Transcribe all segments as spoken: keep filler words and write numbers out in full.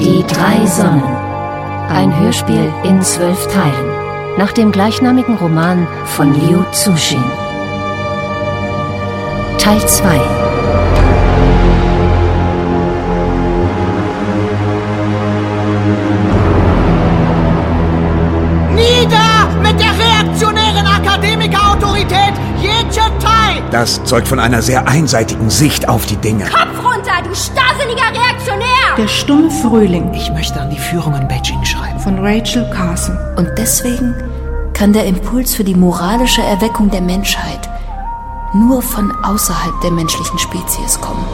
Die drei Sonnen. Ein Hörspiel in zwölf Teilen. Nach dem gleichnamigen Roman von Liu Cixin. Teil zwei. Nieder mit der reaktionären Akademikerautorität Yechetai! Das zeugt von einer sehr einseitigen Sicht auf die Dinge. Kopf runter, du starrsinniger Reaktionär! Der stumme Frühling. Ich möchte an die Führung in Beijing schreiben. Von Rachel Carson. Und deswegen kann der Impuls für die moralische Erweckung der Menschheit nur von außerhalb der menschlichen Spezies kommen.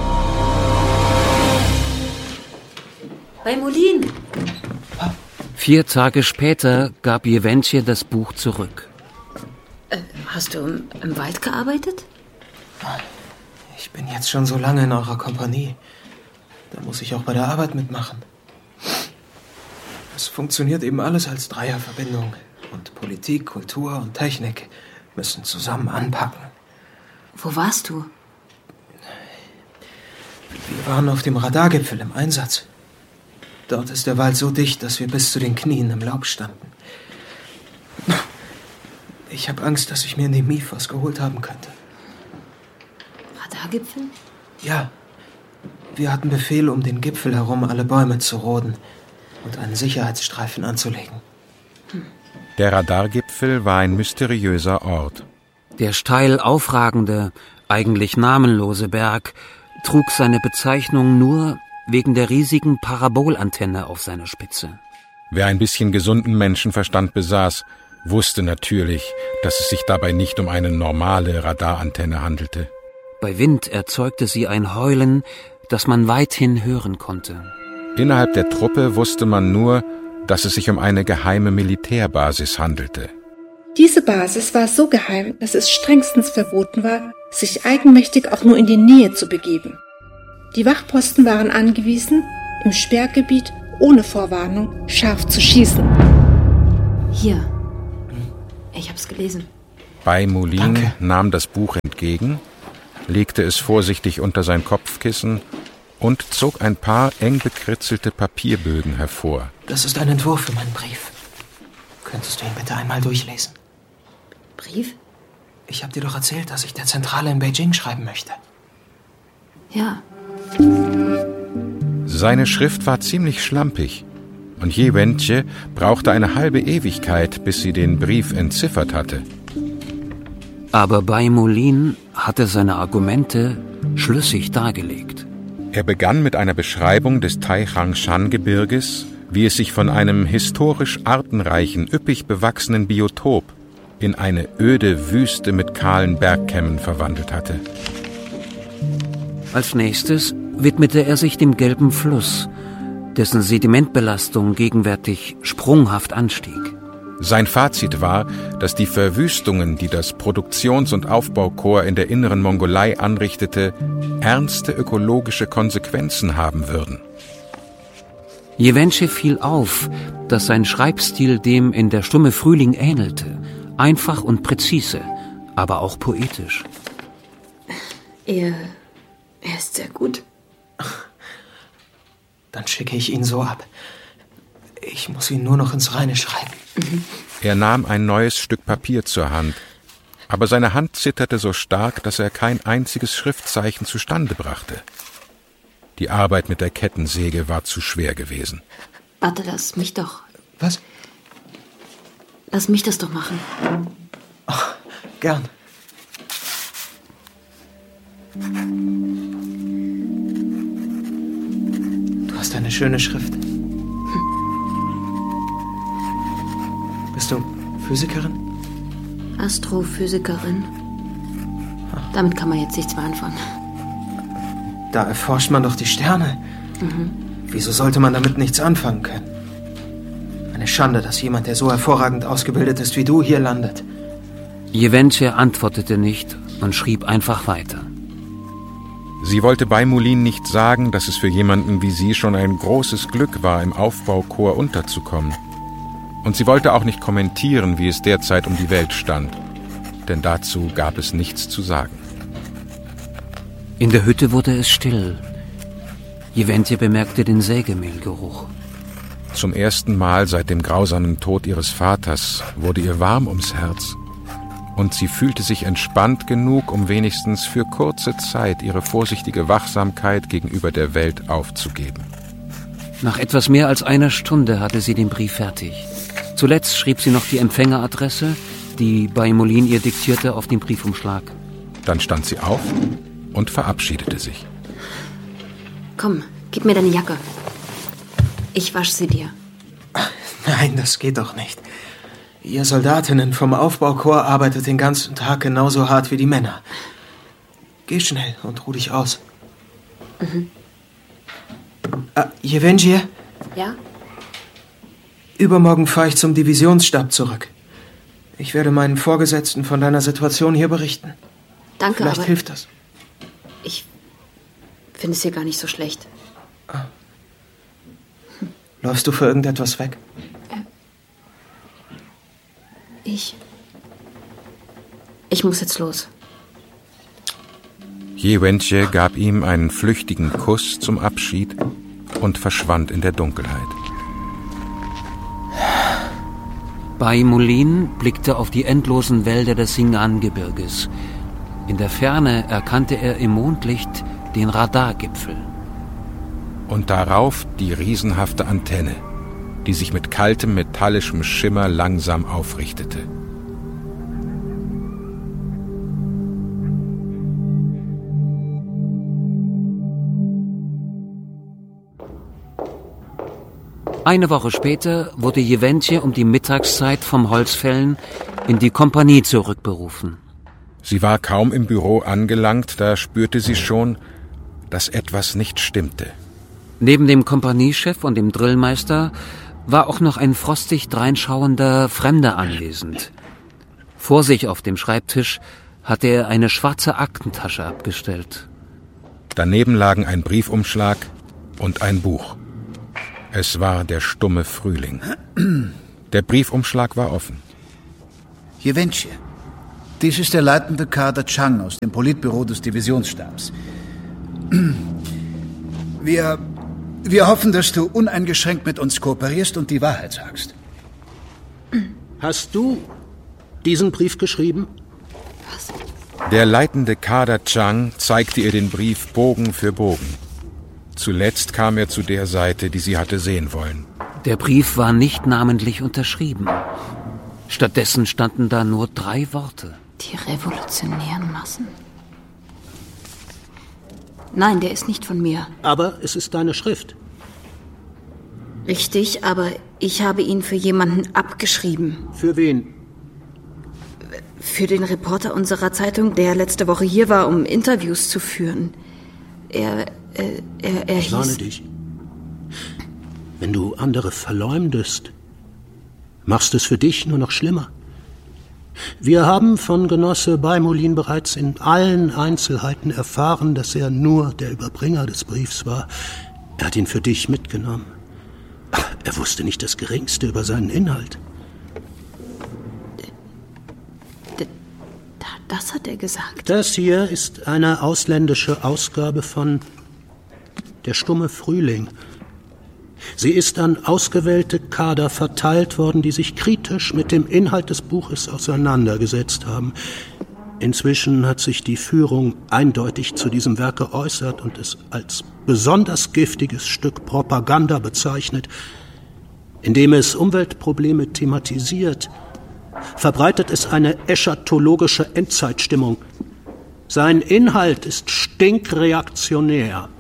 Bei Moulin! Vier Tage später gab Jewentje das Buch zurück. Äh, hast du im, im Wald gearbeitet? Ich bin jetzt schon so lange in eurer Kompanie. Da muss ich auch bei der Arbeit mitmachen. Es funktioniert eben alles als Dreierverbindung. Und Politik, Kultur und Technik müssen zusammen anpacken. Wo warst du? Wir waren auf dem Radargipfel im Einsatz. Dort ist der Wald so dicht, dass wir bis zu den Knien im Laub standen. Ich habe Angst, dass ich mir in dem Mief was geholt haben könnte. Radargipfel? Ja. Wir hatten Befehl, um den Gipfel herum alle Bäume zu roden und einen Sicherheitsstreifen anzulegen. Hm. Der Radargipfel war ein mysteriöser Ort. Der steil aufragende, eigentlich namenlose Berg trug seine Bezeichnung nur wegen der riesigen Parabolantenne auf seiner Spitze. Wer ein bisschen gesunden Menschenverstand besaß, wusste natürlich, dass es sich dabei nicht um eine normale Radarantenne handelte. Bei Wind erzeugte sie ein Heulen, das man weithin hören konnte. Innerhalb der Truppe wusste man nur, dass es sich um eine geheime Militärbasis handelte. Diese Basis war so geheim, dass es strengstens verboten war, sich eigenmächtig auch nur in die Nähe zu begeben. Die Wachposten waren angewiesen, im Sperrgebiet ohne Vorwarnung scharf zu schießen. Hier, ich hab's gelesen. Bai Moulin Danke. nahm das Buch entgegen, legte es vorsichtig unter sein Kopfkissen und zog ein paar eng bekritzelte Papierbögen hervor. Das ist ein Entwurf für meinen Brief. Könntest du ihn bitte einmal durchlesen? Brief? Ich habe dir doch erzählt, dass ich der Zentrale in Beijing schreiben möchte. Ja. Seine Schrift war ziemlich schlampig und Jewentje brauchte eine halbe Ewigkeit, bis sie den Brief entziffert hatte. Aber Bai Moulin hatte seine Argumente schlüssig dargelegt. Er begann mit einer Beschreibung des Taichangshan-Gebirges, wie es sich von einem historisch artenreichen, üppig bewachsenen Biotop in eine öde Wüste mit kahlen Bergkämmen verwandelt hatte. Als nächstes widmete er sich dem Gelben Fluss, dessen Sedimentbelastung gegenwärtig sprunghaft anstieg. Sein Fazit war, dass die Verwüstungen, die das Produktions- und Aufbaukorps in der inneren Mongolei anrichtete, ernste ökologische Konsequenzen haben würden. Jewentje fiel auf, dass sein Schreibstil dem in Der stumme Frühling ähnelte, einfach und präzise, aber auch poetisch. Er, er ist sehr gut. Dann schicke ich ihn so ab. Ich muss ihn nur noch ins Reine schreiben. Mhm. Er nahm ein neues Stück Papier zur Hand, aber seine Hand zitterte so stark, dass er kein einziges Schriftzeichen zustande brachte. Die Arbeit mit der Kettensäge war zu schwer gewesen. Warte, lass mich doch. Was? Lass mich das doch machen. Ach, gern. Du hast eine schöne Schrift. Bist du Physikerin? Astrophysikerin. Damit kann man jetzt nichts mehr anfangen. Da erforscht man doch die Sterne. Mhm. Wieso sollte man damit nichts anfangen können? Eine Schande, dass jemand, der so hervorragend ausgebildet ist wie du, hier landet. Jewentje antwortete nicht und schrieb einfach weiter. Sie wollte Bai Moulin nicht sagen, dass es für jemanden wie sie schon ein großes Glück war, im Aufbaukorps unterzukommen. Und sie wollte auch nicht kommentieren, wie es derzeit um die Welt stand. Denn dazu gab es nichts zu sagen. In der Hütte wurde es still. Jeventje bemerkte den Sägemehlgeruch. Zum ersten Mal seit dem grausamen Tod ihres Vaters wurde ihr warm ums Herz. Und sie fühlte sich entspannt genug, um wenigstens für kurze Zeit ihre vorsichtige Wachsamkeit gegenüber der Welt aufzugeben. Nach etwas mehr als einer Stunde hatte sie den Brief fertig. Zuletzt schrieb sie noch die Empfängeradresse, die bei Moline ihr diktierte, auf den Briefumschlag. Dann stand sie auf und verabschiedete sich. Komm, gib mir deine Jacke. Ich wasche sie dir. Nein, das geht doch nicht. Ihr Soldatinnen vom Aufbaukorps arbeitet den ganzen Tag genauso hart wie die Männer. Geh schnell und ruh dich aus. Mhm. Ah, Jeventje? Ja? Übermorgen fahre ich zum Divisionsstab zurück. Ich werde meinen Vorgesetzten von deiner Situation hier berichten. Danke, Vielleicht aber hilft das. ich finde es hier gar nicht so schlecht. Ah. Hm. Läufst du für irgendetwas weg? Äh, ich... Ich muss jetzt los. Jeventje gab ihm einen flüchtigen Kuss zum Abschied und verschwand in der Dunkelheit. Bei Moline blickte auf die endlosen Wälder des Sing'an-Gebirges. In der Ferne erkannte er im Mondlicht den Radargipfel. Und darauf die riesenhafte Antenne, die sich mit kaltem metallischem Schimmer langsam aufrichtete. Eine Woche später wurde Jeventje um die Mittagszeit vom Holzfällen in die Kompanie zurückberufen. Sie war kaum im Büro angelangt, da spürte sie schon, dass etwas nicht stimmte. Neben dem Kompaniechef und dem Drillmeister war auch noch ein frostig dreinschauender Fremder anwesend. Vor sich auf dem Schreibtisch hatte er eine schwarze Aktentasche abgestellt. Daneben lagen ein Briefumschlag und ein Buch. Es war der stumme Frühling. Der Briefumschlag war offen. Jeventje, dies ist der leitende Kader Chang aus dem Politbüro des Divisionsstabs. Wir, wir hoffen, dass du uneingeschränkt mit uns kooperierst und die Wahrheit sagst. Hast du diesen Brief geschrieben? Was? Der leitende Kader Chang zeigte ihr den Brief Bogen für Bogen. Zuletzt kam er zu der Seite, die sie hatte sehen wollen. Der Brief war nicht namentlich unterschrieben. Stattdessen standen da nur drei Worte. Die revolutionären Massen? Nein, der ist nicht von mir. Aber es ist deine Schrift. Richtig, aber ich habe ihn für jemanden abgeschrieben. Für wen? Für den Reporter unserer Zeitung, der letzte Woche hier war, um Interviews zu führen. Er, äh, er, er Ich warne hieß... dich. Wenn du andere verleumdest, machst es für dich nur noch schlimmer. Wir haben von Genosse Baimolin bereits in allen Einzelheiten erfahren, dass er nur der Überbringer des Briefs war. Er hat ihn für dich mitgenommen. Er wusste nicht das Geringste über seinen Inhalt. Das hat er gesagt. Das hier ist eine ausländische Ausgabe von Der stumme Frühling. Sie ist an ausgewählte Kader verteilt worden, die sich kritisch mit dem Inhalt des Buches auseinandergesetzt haben. Inzwischen hat sich die Führung eindeutig zu diesem Werk geäußert und es als besonders giftiges Stück Propaganda bezeichnet, indem es Umweltprobleme thematisiert, verbreitet es eine eschatologische Endzeitstimmung. Sein Inhalt ist stinkreaktionär.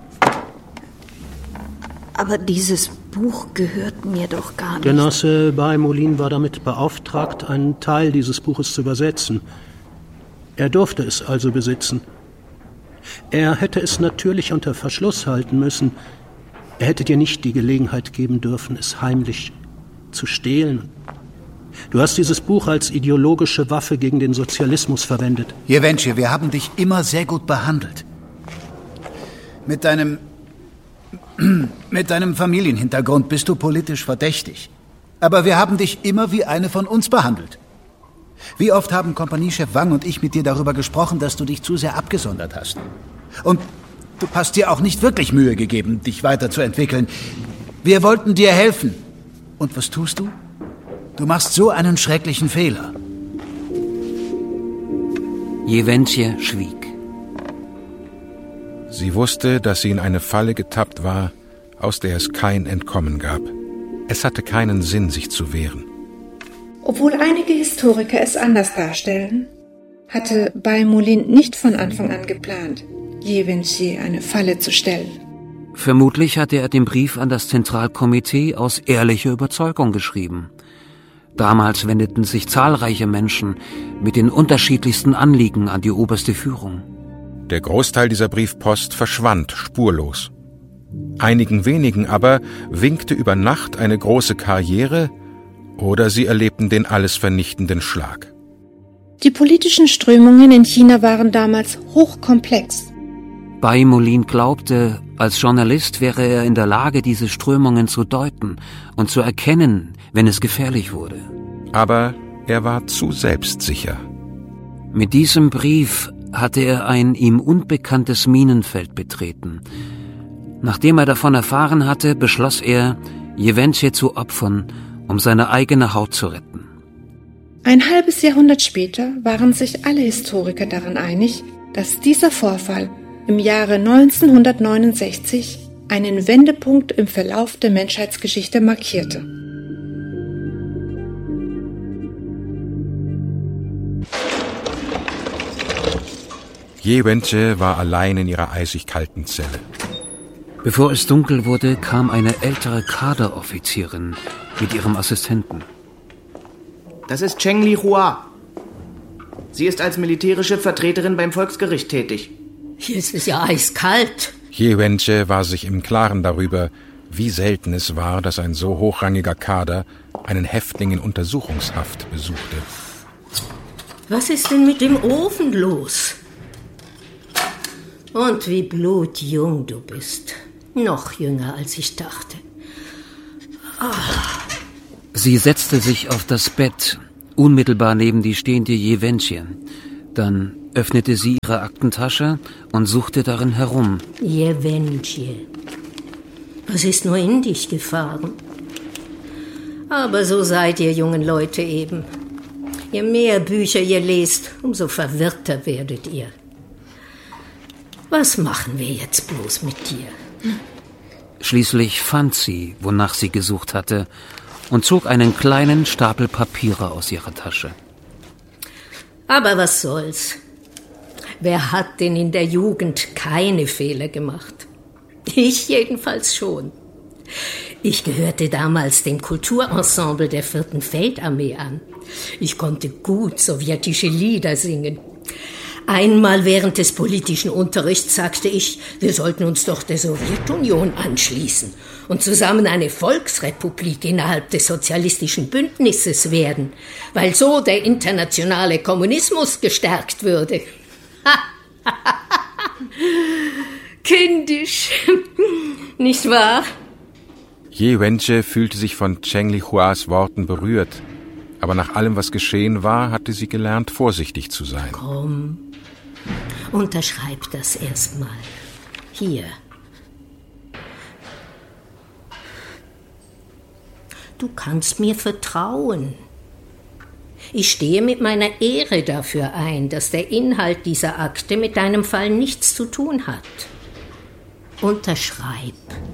Aber dieses Buch gehört mir doch gar nicht. Genosse Baimolin war damit beauftragt, einen Teil dieses Buches zu übersetzen. Er durfte es also besitzen. Er hätte es natürlich unter Verschluss halten müssen. Er hätte dir nicht die Gelegenheit geben dürfen, es heimlich zu stehlen. Du hast dieses Buch als ideologische Waffe gegen den Sozialismus verwendet. Jeventje, wir haben dich immer sehr gut behandelt. Mit deinem... Mit deinem Familienhintergrund bist du politisch verdächtig. Aber wir haben dich immer wie eine von uns behandelt. Wie oft haben Kompaniechef Wang und ich mit dir darüber gesprochen, dass du dich zu sehr abgesondert hast. Und Du hast dir auch nicht wirklich Mühe gegeben, dich weiterzuentwickeln. Wir wollten dir helfen. Und was tust du? Du machst so einen schrecklichen Fehler. Jewentje schwieg. Sie wusste, dass sie in eine Falle getappt war, aus der es kein Entkommen gab. Es hatte keinen Sinn, sich zu wehren. Obwohl einige Historiker es anders darstellen, hatte Bai Mulin nicht von Anfang an geplant, Jewentje eine Falle zu stellen. Vermutlich hatte er den Brief an das Zentralkomitee aus ehrlicher Überzeugung geschrieben. Damals wendeten sich zahlreiche Menschen mit den unterschiedlichsten Anliegen an die oberste Führung. Der Großteil dieser Briefpost verschwand spurlos. Einigen wenigen aber winkte über Nacht eine große Karriere oder sie erlebten den alles vernichtenden Schlag. Die politischen Strömungen in China waren damals hochkomplex. Bai Mulin glaubte, als Journalist wäre er in der Lage, diese Strömungen zu deuten und zu erkennen, wenn es gefährlich wurde. Aber er war zu selbstsicher. Mit diesem Brief hatte er ein ihm unbekanntes Minenfeld betreten. Nachdem er davon erfahren hatte, beschloss er, Jewentje zu opfern, um seine eigene Haut zu retten. Ein halbes Jahrhundert später waren sich alle Historiker daran einig, dass dieser Vorfall im Jahre neunzehnhundertneunundsechzig einen Wendepunkt im Verlauf der Menschheitsgeschichte markierte. Jewentje war allein in ihrer eisig kalten Zelle. Bevor es dunkel wurde, kam eine ältere Kaderoffizierin mit ihrem Assistenten. Das ist Cheng Lihua. Sie ist als militärische Vertreterin beim Volksgericht tätig. Hier ist es ja eiskalt. Jewentje war sich im Klaren darüber, wie selten es war, dass ein so hochrangiger Kader einen Häftling in Untersuchungshaft besuchte. Was ist denn mit dem Ofen los? Und wie blutjung du bist. Noch jünger, als ich dachte. Oh. Sie setzte sich auf das Bett, unmittelbar neben die stehende Jewentje. Dann öffnete sie ihre Aktentasche und suchte darin herum. Jewentje, was ist nur in dich gefahren? Aber so seid ihr jungen Leute eben. Je mehr Bücher ihr lest, umso verwirrter werdet ihr. Was machen wir jetzt bloß mit dir? Schließlich fand sie, wonach sie gesucht hatte, und zog einen kleinen Stapel Papiere aus ihrer Tasche. Aber was soll's? Wer hat denn in der Jugend keine Fehler gemacht? Ich jedenfalls schon. Ich gehörte damals dem Kulturensemble der vierten Feldarmee an. Ich konnte gut sowjetische Lieder singen. Einmal während des politischen Unterrichts sagte ich, wir sollten uns doch der Sowjetunion anschließen und zusammen eine Volksrepublik innerhalb des sozialistischen Bündnisses werden, weil so der internationale Kommunismus gestärkt würde. Kindisch, nicht wahr? Jewentje fühlte sich von Cheng Lihuas Worten berührt, aber nach allem, was geschehen war, hatte sie gelernt, vorsichtig zu sein. Komm, unterschreib das erstmal. Hier. Du kannst mir vertrauen. Ich stehe mit meiner Ehre dafür ein, dass der Inhalt dieser Akte mit deinem Fall nichts zu tun hat. Unterschreib.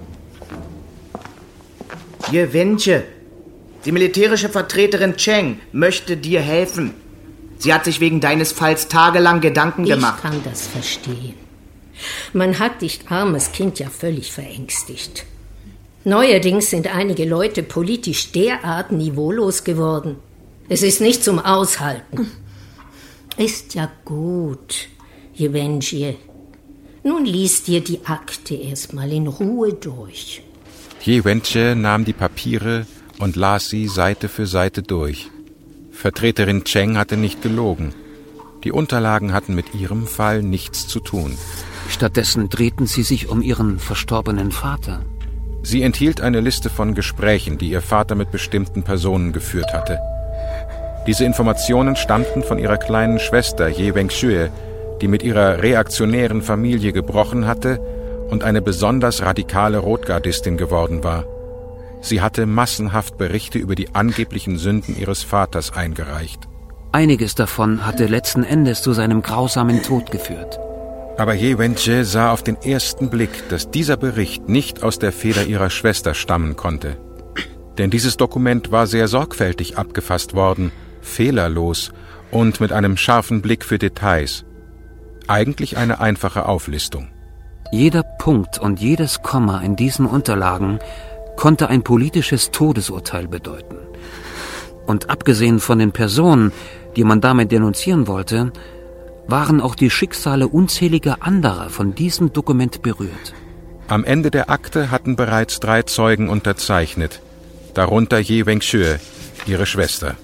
Jewentje, die militärische Vertreterin Cheng möchte dir helfen. Sie hat sich wegen deines Falls tagelang Gedanken gemacht. Ich kann das verstehen. Man hat dich, armes Kind, ja völlig verängstigt. Neuerdings sind einige Leute politisch derart niveaulos geworden. Es ist nicht zum Aushalten. Ist ja gut, Jewentje. Nun lies dir die Akte erstmal in Ruhe durch. Jewentje nahm die Papiere und las sie Seite für Seite durch. Vertreterin Cheng hatte nicht gelogen. Die Unterlagen hatten mit ihrem Fall nichts zu tun. Stattdessen drehten sie sich um ihren verstorbenen Vater. Sie enthielt eine Liste von Gesprächen, die ihr Vater mit bestimmten Personen geführt hatte. Diese Informationen stammten von ihrer kleinen Schwester Je Wengxue, die mit ihrer reaktionären Familie gebrochen hatte und eine besonders radikale Rotgardistin geworden war. Sie hatte massenhaft Berichte über die angeblichen Sünden ihres Vaters eingereicht. Einiges davon hatte letzten Endes zu seinem grausamen Tod geführt. Aber Ye Wenjie sah auf den ersten Blick, dass dieser Bericht nicht aus der Feder ihrer Schwester stammen konnte. Denn dieses Dokument war sehr sorgfältig abgefasst worden, fehlerlos und mit einem scharfen Blick für Details. Eigentlich eine einfache Auflistung. Jeder Punkt und jedes Komma in diesen Unterlagen konnte ein politisches Todesurteil bedeuten. Und abgesehen von den Personen, die man damit denunzieren wollte, waren auch die Schicksale unzähliger anderer von diesem Dokument berührt. Am Ende der Akte hatten bereits drei Zeugen unterzeichnet, darunter Ye Wenxue, ihre Schwester.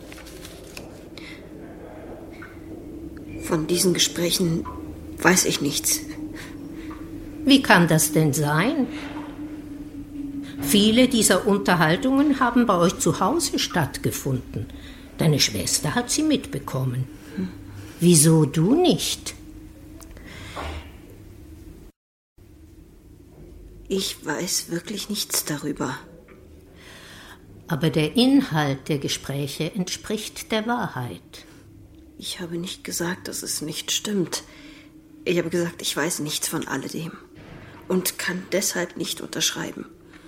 Von diesen Gesprächen weiß ich nichts. Wie kann das denn sein? Viele dieser Unterhaltungen haben bei euch zu Hause stattgefunden. Deine Schwester hat sie mitbekommen. Hm. Wieso du nicht? Ich weiß wirklich nichts darüber. Aber der Inhalt der Gespräche entspricht der Wahrheit. Ich habe nicht gesagt, dass es nicht stimmt. Ich habe gesagt, ich weiß nichts von alledem und kann deshalb nicht unterschreiben.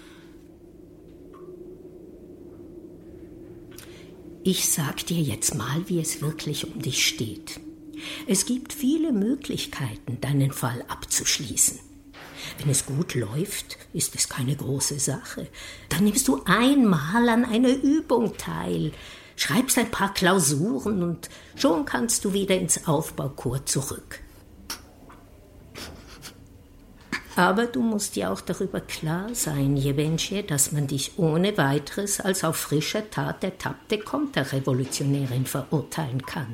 Ich sag dir jetzt mal, wie es wirklich um dich steht. Es gibt viele Möglichkeiten, deinen Fall abzuschließen. Wenn es gut läuft, ist es keine große Sache. Dann nimmst du einmal an einer Übung teil, schreibst ein paar Klausuren und schon kannst du wieder ins Aufbaukorps zurück. Aber du musst dir auch darüber klar sein, Ye Wenjie, dass man dich ohne weiteres als auf frischer Tat ertappte Konterrevolutionärin verurteilen kann.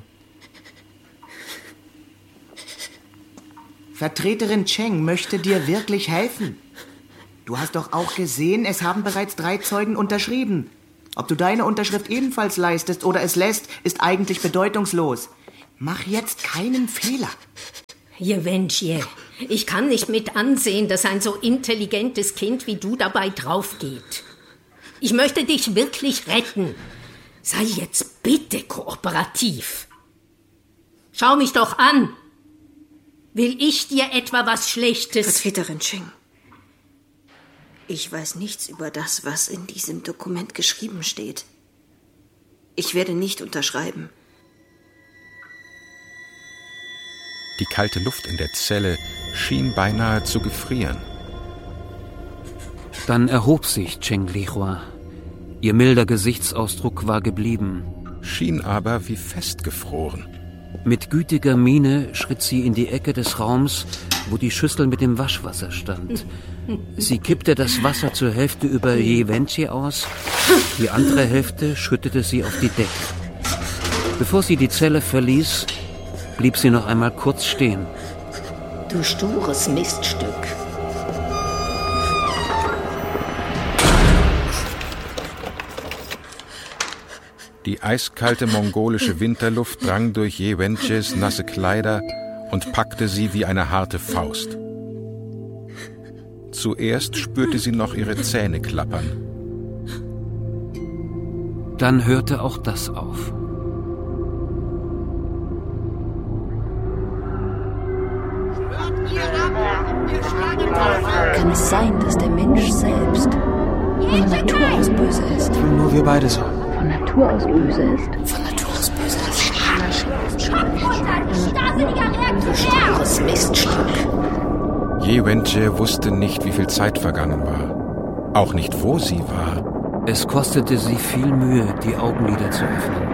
Vertreterin Cheng möchte dir wirklich helfen. Du hast doch auch gesehen, es haben bereits drei Zeugen unterschrieben. Ob du deine Unterschrift ebenfalls leistest oder es lässt, ist eigentlich bedeutungslos. Mach jetzt keinen Fehler. Ye Wenjie, ich kann nicht mit ansehen, dass ein so intelligentes Kind wie du dabei draufgeht. Ich möchte dich wirklich retten. Sei jetzt bitte kooperativ. Schau mich doch an. Will ich dir etwa was Schlechtes? Vertreterin Cheng, ich weiß nichts über das, was in diesem Dokument geschrieben steht. Ich werde nicht unterschreiben. Die kalte Luft in der Zelle schien beinahe zu gefrieren. Dann erhob sich Cheng Lihua. Ihr milder Gesichtsausdruck war geblieben. Schien aber wie festgefroren. Mit gütiger Miene schritt sie in die Ecke des Raums, wo die Schüssel mit dem Waschwasser stand. Sie kippte das Wasser zur Hälfte über Ye Wenjie aus, die andere Hälfte schüttete sie auf die Decke. Bevor sie die Zelle verließ, blieb sie noch einmal kurz stehen. Du stures Miststück. Die eiskalte mongolische Winterluft drang durch Ye Wenjies nasse Kleider und packte sie wie eine harte Faust. Zuerst spürte sie noch ihre Zähne klappern. Dann hörte auch das auf. Kann es sein, dass der Mensch selbst von Natur aus böse ist? Nur wir beide so. Von Natur aus böse ist? Von Natur aus böse ist. Du stures Miststück. Ye Wenjie wusste nicht, wie viel Zeit vergangen war. Auch nicht, wo sie war. Es kostete sie viel Mühe, die Augenlider zu öffnen.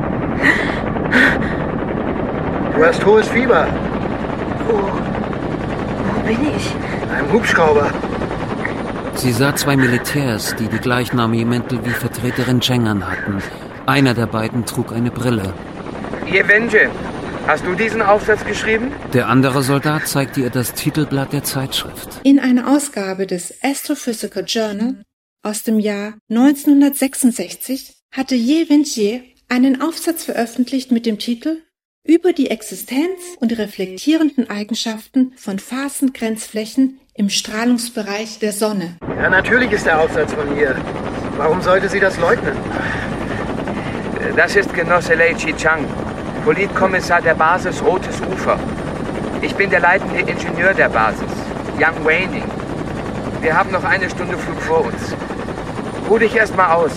Du hast hohes Fieber. Wo, wo bin ich? In einem Hubschrauber. Sie sah zwei Militärs, die die gleichnamigen Mäntel wie Vertreterin Cheng hatten. Einer der beiden trug eine Brille. Ye Wenjie, hast du diesen Aufsatz geschrieben? Der andere Soldat zeigte ihr das Titelblatt der Zeitschrift. In einer Ausgabe des Astrophysical Journal aus dem Jahr neunzehnhundertsechsundsechzig hatte Ye Wenjie einen Aufsatz veröffentlicht mit dem Titel über die Existenz und die reflektierenden Eigenschaften von Phasengrenzflächen im Strahlungsbereich der Sonne. Ja, natürlich ist der Aufsatz von ihr. Warum sollte sie das leugnen? Das ist Genosse Lei Chi-Chang, Politkommissar der Basis Rotes Ufer. Ich bin der leitende Ingenieur der Basis, Yang Weining. Wir haben noch eine Stunde Flug vor uns. Ruh dich erst mal aus.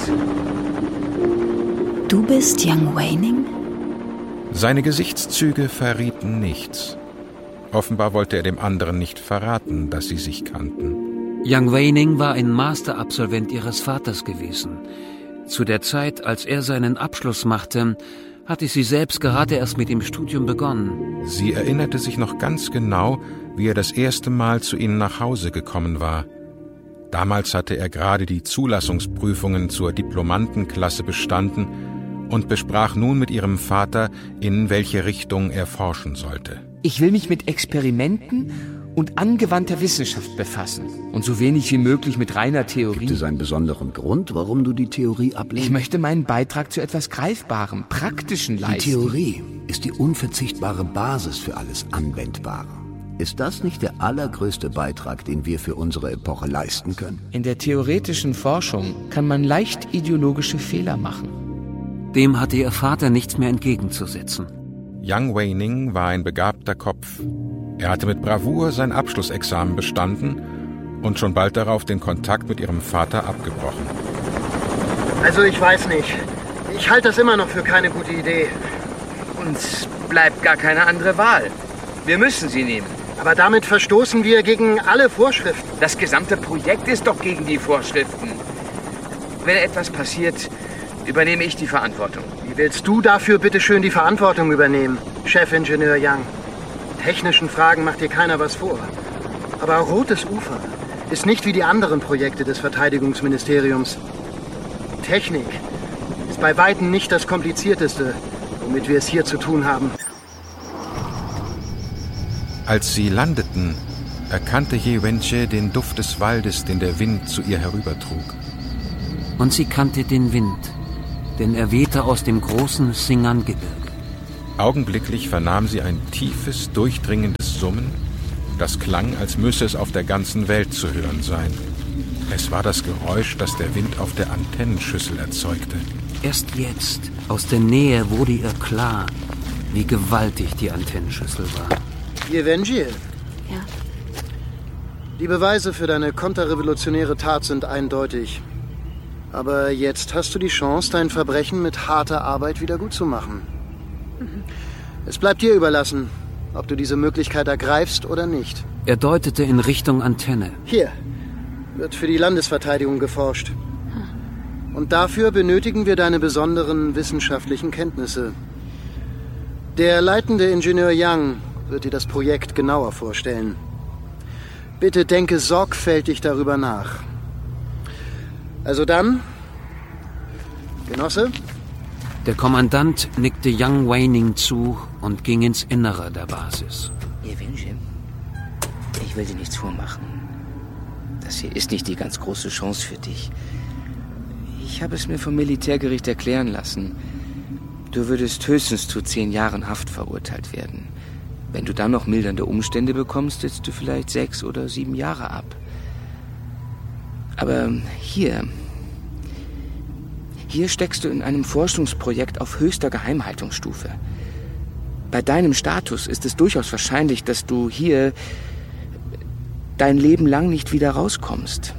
Du bist Yang Weining? Seine Gesichtszüge verrieten nichts. Offenbar wollte er dem anderen nicht verraten, dass sie sich kannten. Yang Weining war ein Masterabsolvent ihres Vaters gewesen. Zu der Zeit, als er seinen Abschluss machte, hatte sie selbst gerade erst mit dem Studium begonnen. Sie erinnerte sich noch ganz genau, wie er das erste Mal zu ihnen nach Hause gekommen war. Damals hatte er gerade die Zulassungsprüfungen zur Diplomantenklasse bestanden und besprach nun mit ihrem Vater, in welche Richtung er forschen sollte. Ich will mich mit Experimenten und angewandter Wissenschaft befassen und so wenig wie möglich mit reiner Theorie. Gibt es einen besonderen Grund, warum du die Theorie ablehnst? Ich möchte meinen Beitrag zu etwas Greifbarem, Praktischen leisten. Die Theorie ist die unverzichtbare Basis für alles Anwendbare. Ist das nicht der allergrößte Beitrag, den wir für unsere Epoche leisten können? In der theoretischen Forschung kann man leicht ideologische Fehler machen. Dem hatte ihr Vater nichts mehr entgegenzusetzen. Yang Weining war ein begabter Kopf. Er hatte mit Bravour sein Abschlussexamen bestanden und schon bald darauf den Kontakt mit ihrem Vater abgebrochen. Also ich weiß nicht. Ich halte das immer noch für keine gute Idee. Uns bleibt gar keine andere Wahl. Wir müssen sie nehmen. Aber damit verstoßen wir gegen alle Vorschriften. Das gesamte Projekt ist doch gegen die Vorschriften. Wenn etwas passiert, übernehme ich die Verantwortung. Wie willst du dafür bitte schön die Verantwortung übernehmen, Chefingenieur Yang? Technischen Fragen macht dir keiner was vor. Aber Rotes Ufer ist nicht wie die anderen Projekte des Verteidigungsministeriums. Technik ist bei weitem nicht das Komplizierteste, womit wir es hier zu tun haben. Als sie landeten, erkannte Ye Wenche den Duft des Waldes, den der Wind zu ihr herübertrug. Und sie kannte den Wind, denn er wehte aus dem großen Xing'an-Gebirge. Augenblicklich vernahm sie ein tiefes, durchdringendes Summen, das klang, als müsse es auf der ganzen Welt zu hören sein. Es war das Geräusch, das der Wind auf der Antennenschüssel erzeugte. Erst jetzt, aus der Nähe, wurde ihr klar, wie gewaltig die Antennenschüssel war. Ye Wenche. Ja? Die Beweise für deine konterrevolutionäre Tat sind eindeutig. Aber jetzt hast du die Chance, dein Verbrechen mit harter Arbeit wieder gut zu machen. Mhm. Es bleibt dir überlassen, ob du diese Möglichkeit ergreifst oder nicht. Er deutete in Richtung Antenne. Hier wird für die Landesverteidigung geforscht. Und dafür benötigen wir deine besonderen wissenschaftlichen Kenntnisse. Der leitende Ingenieur Yang wird dir das Projekt genauer vorstellen. Bitte denke sorgfältig darüber nach. Also dann, Genosse? Der Kommandant nickte Yang Weining zu und ging ins Innere der Basis. Ye Wenche, ich will dir nichts vormachen. Das hier ist nicht die ganz große Chance für dich. Ich habe es mir vom Militärgericht erklären lassen. Du würdest höchstens zu zehn Jahren Haft verurteilt werden. Wenn du dann noch mildernde Umstände bekommst, sitzt du vielleicht sechs oder sieben Jahre ab. Aber hier... Hier steckst du in einem Forschungsprojekt auf höchster Geheimhaltungsstufe. Bei deinem Status ist es durchaus wahrscheinlich, dass du hier dein Leben lang nicht wieder rauskommst.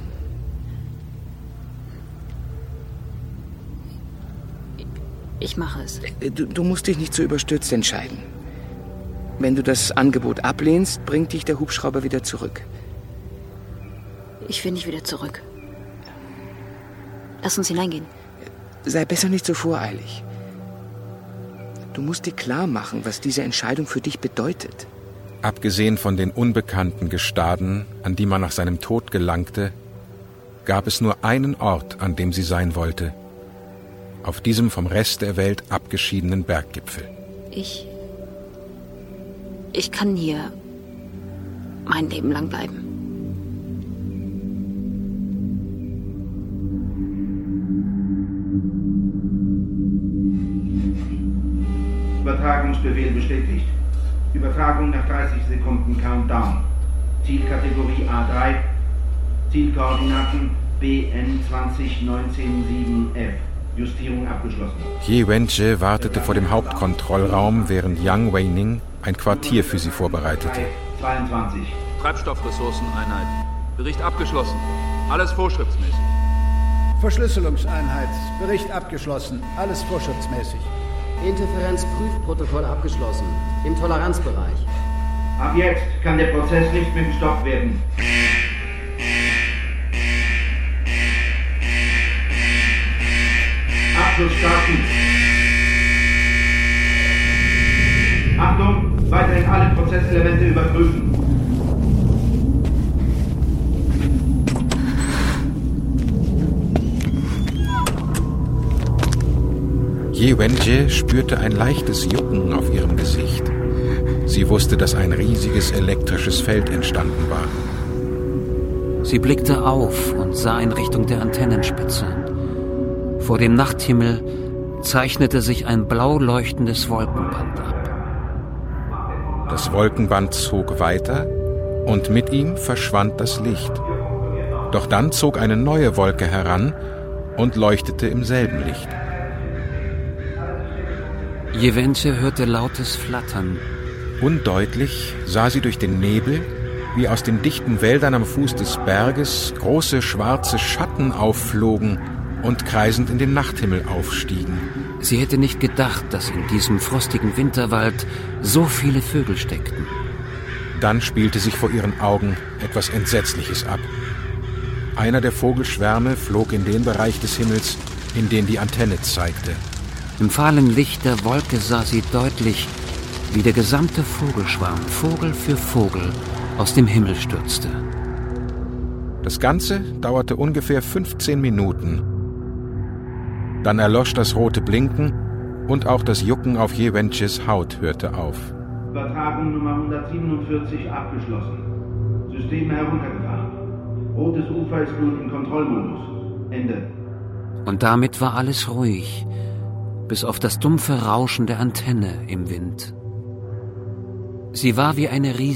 Ich mache es. Du, du musst dich nicht so überstürzt entscheiden. Wenn du das Angebot ablehnst, bringt dich der Hubschrauber wieder zurück. Ich will nicht wieder zurück. Lass uns hineingehen. Sei besser nicht so voreilig. Du musst dir klar machen, was diese Entscheidung für dich bedeutet. Abgesehen von den unbekannten Gestaden, an die man nach seinem Tod gelangte, gab es nur einen Ort, an dem sie sein wollte. Auf diesem vom Rest der Welt abgeschiedenen Berggipfel. Ich... Ich kann hier mein Leben lang bleiben. Übertragung Übertragungsbefehl bestätigt. Übertragung nach dreißig Sekunden Countdown. Zielkategorie A drei. Zielkoordinaten B N zwanzig neunzehn sieben F. Justierung abgeschlossen. Ye Wenche wartete vor dem Hauptkontrollraum, während Yang Weining ein Quartier für sie vorbereitete. zweiundzwanzig. Treibstoffressourceneinheit. Bericht abgeschlossen. Alles vorschriftsmäßig. Verschlüsselungseinheit. Bericht abgeschlossen. Alles vorschriftsmäßig. Interferenzprüfprotokoll abgeschlossen. Im Toleranzbereich. Ab jetzt kann der Prozess nicht mehr gestoppt werden. Abschluss starten. Achtung, weiterhin alle Prozesselemente überprüfen. Ye Wenche spürte ein leichtes Jucken auf ihrem Gesicht. Sie wusste, dass ein riesiges elektrisches Feld entstanden war. Sie blickte auf und sah in Richtung der Antennenspitze. Vor dem Nachthimmel zeichnete sich ein blau leuchtendes Wolkenband ab. Das Wolkenband zog weiter und mit ihm verschwand das Licht. Doch dann zog eine neue Wolke heran und leuchtete im selben Licht. Ye Wenche hörte lautes Flattern. Undeutlich sah sie durch den Nebel, wie aus den dichten Wäldern am Fuß des Berges große schwarze Schatten aufflogen und kreisend in den Nachthimmel aufstiegen. Sie hätte nicht gedacht, dass in diesem frostigen Winterwald so viele Vögel steckten. Dann spielte sich vor ihren Augen etwas Entsetzliches ab. Einer der Vogelschwärme flog in den Bereich des Himmels, in den die Antenne zeigte. Im fahlen Licht der Wolke sah sie deutlich, wie der gesamte Vogelschwarm, Vogel für Vogel, aus dem Himmel stürzte. Das Ganze dauerte ungefähr fünfzehn Minuten. Dann erlosch das rote Blinken und auch das Jucken auf Ye Wenches Haut hörte auf. Übertragung Nummer hundertsiebenundvierzig abgeschlossen. Systeme heruntergefahren. Rotes Ufer ist nun im Kontrollmodus. Ende. Und damit war alles ruhig, bis auf das dumpfe Rauschen der Antenne im Wind. Sie war wie eine riesige